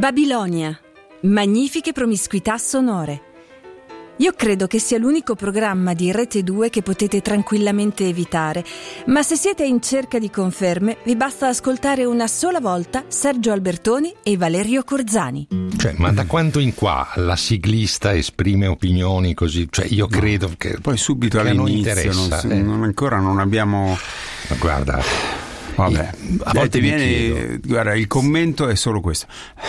Babilonia. Magnifiche promiscuità sonore. Io credo che sia l'unico programma di Rete 2 che potete tranquillamente evitare, ma se siete in cerca di conferme, vi basta ascoltare una sola volta Sergio Albertoni e Valerio Corzani. Cioè, ma da quando in qua la siglista esprime opinioni così? Cioè, io credo che poi subito che all'inizio ancora non abbiamo. Ma guarda, vabbè, a volte guarda, il commento è solo questo.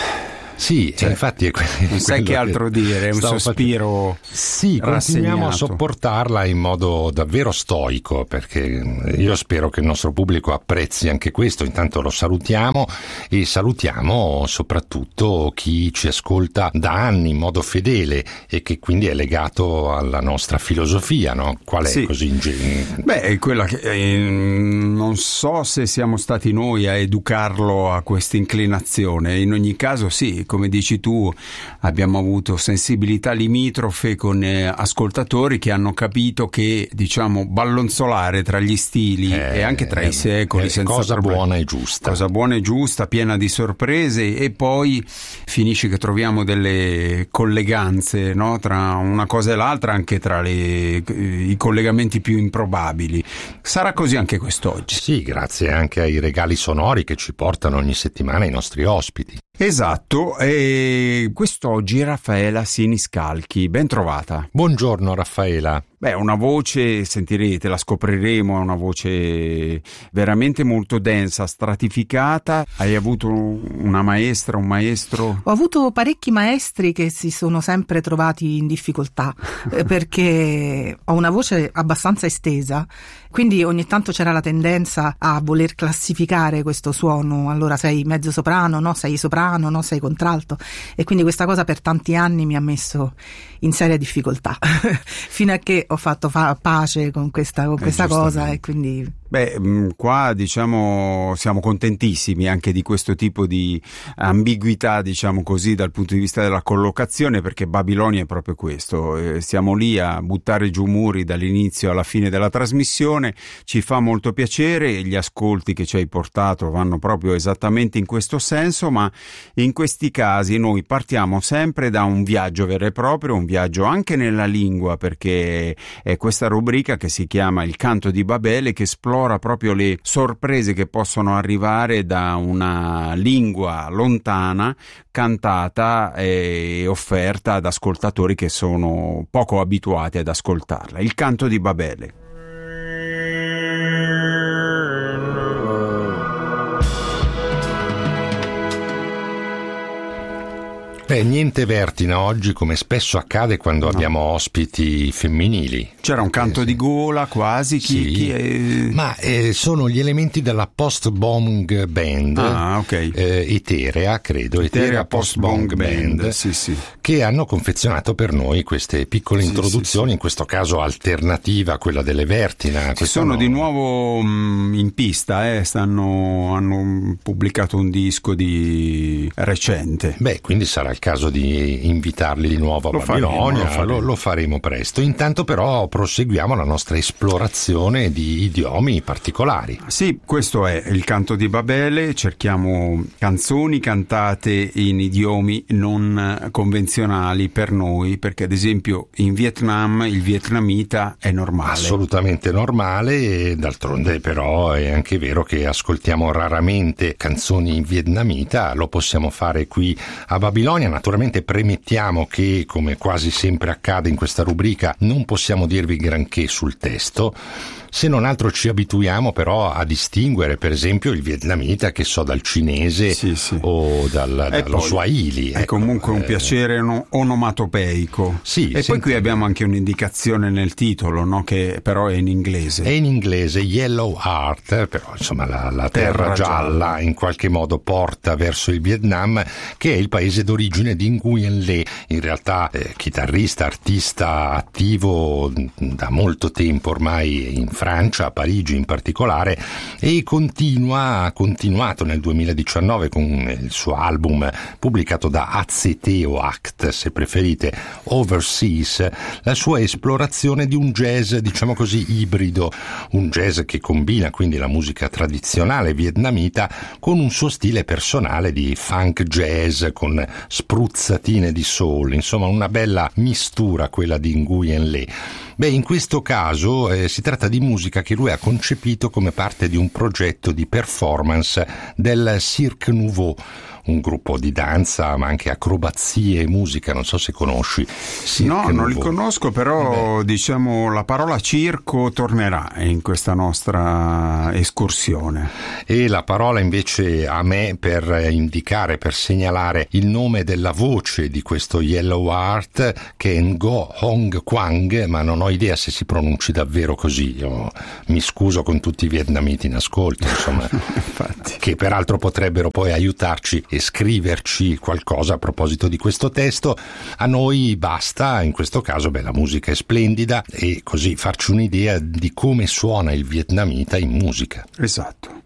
Sì, cioè, infatti non sai che altro dire, è un sospiro. Sì, continuiamo a sopportarla in modo davvero stoico, perché io spero che il nostro pubblico apprezzi anche questo. Intanto lo salutiamo e salutiamo soprattutto chi ci ascolta da anni in modo fedele e che quindi è legato alla nostra filosofia, no? Qual è? Sì. Così in genere? Beh, è quella che non so se siamo stati noi a educarlo a questa inclinazione. In ogni caso sì, come dici tu, abbiamo avuto sensibilità limitrofe con ascoltatori che hanno capito che, diciamo, ballonzolare tra gli stili e anche tra i secoli senza cosa problemi. Buona e giusta. Cosa buona e giusta, piena di sorprese, e poi finisce che troviamo delle colleganze, no? Tra una cosa e l'altra, anche tra i collegamenti più improbabili. Sarà così anche quest'oggi. Sì, grazie anche ai regali sonori che ci portano ogni settimana i nostri ospiti. Esatto, e quest'oggi Raffaela Siniscalchi, ben trovata. Buongiorno Raffaela. Beh, una voce, sentirete, la scopriremo, è una voce veramente molto densa, stratificata. Hai avuto una maestra, un maestro? Ho avuto parecchi maestri che si sono sempre trovati in difficoltà perché ho una voce abbastanza estesa, quindi ogni tanto c'era la tendenza a voler classificare questo suono. Allora sei mezzo soprano, no, sei soprano, no, sei contralto, e quindi questa cosa per tanti anni mi ha messo in seria difficoltà fino a che ho fatto pace con questa cosa, e quindi qua diciamo siamo contentissimi anche di questo tipo di ambiguità, diciamo così, dal punto di vista della collocazione, perché Babilonia è proprio questo, siamo lì a buttare giù muri dall'inizio alla fine della trasmissione. Ci fa molto piacere, gli ascolti che ci hai portato vanno proprio esattamente in questo senso, ma in questi casi noi partiamo sempre da un viaggio vero e proprio, un viaggio anche nella lingua, perché è questa rubrica che si chiama Il Canto di Babele, che esplora proprio le sorprese che possono arrivare da una lingua lontana, cantata e offerta ad ascoltatori che sono poco abituati ad ascoltarla. Il Canto di Babele. Niente vertina oggi, come spesso accade quando abbiamo ospiti femminili. C'era un canto di gola quasi. Chi è? Ma sono gli elementi della post-bong band, okay. Eterea, credo, Eterea post-bong band, sì. Che hanno confezionato per noi queste piccole introduzioni, in questo caso alternativa a quella delle vertina. Sono di nuovo in pista, hanno pubblicato un disco di recente. Beh, quindi sarà il caso di invitarli di nuovo a Babilonia, lo faremo presto. Intanto però proseguiamo la nostra esplorazione di idiomi particolari. Sì, questo è il Canto di Babele, cerchiamo canzoni cantate in idiomi non convenzionali per noi, perché ad esempio in Vietnam il vietnamita è normale. Assolutamente normale, e d'altronde però è anche vero che ascoltiamo raramente canzoni in vietnamita, lo possiamo fare qui a Babilonia. Naturalmente premettiamo che, come quasi sempre accade in questa rubrica, non possiamo dirvi granché sul testo. Se non altro ci abituiamo però a distinguere, per esempio, il vietnamita, che so, dal cinese o dallo swahili. È comunque un piacere onomatopeico. Poi qui abbiamo anche un'indicazione nel titolo, no? Che però è in inglese. È in inglese, Yellow Heart, però insomma la terra gialla in qualche modo porta verso il Vietnam, che è il paese d'origine di Nguyen Le, in realtà chitarrista, artista attivo da molto tempo ormai in Francia, a Parigi in particolare, e ha continuato nel 2019 con il suo album pubblicato da ACT o ACT, se preferite, Overseas, la sua esplorazione di un jazz, diciamo così, ibrido, un jazz che combina quindi la musica tradizionale vietnamita con un suo stile personale di funk jazz con spruzzatine di soul, insomma una bella mistura quella di Nguyen Le. Beh, in questo caso si tratta di musica che lui ha concepito come parte di un progetto di performance del Cirque Nouveau, un gruppo di danza ma anche acrobazie e musica, non so se conosci Cirque No, Nouveau. non li conosco, però diciamo la parola circo tornerà in questa nostra escursione. E la parola invece a me per indicare, per segnalare il nome della voce di questo Yellow Heart, che è Ngo Hong Quang, ma non ho idea se si pronunci davvero così. Io mi scuso con tutti i vietnamiti in ascolto, insomma, Infatti. che peraltro potrebbero poi aiutarci e scriverci qualcosa a proposito di questo testo. A noi basta, in questo caso, la musica è splendida, e così farci un'idea di come suona il vietnamita in musica. Esatto.